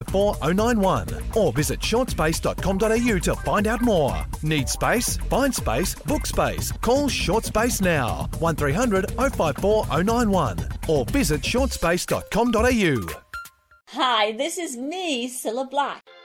054091 or visit shortspace.com.au to find out more. Need space? Find space, book space. Call Short Space now, 1300 054 091 or visit shortspace.com.au. Hi, this is me, Cilla Black.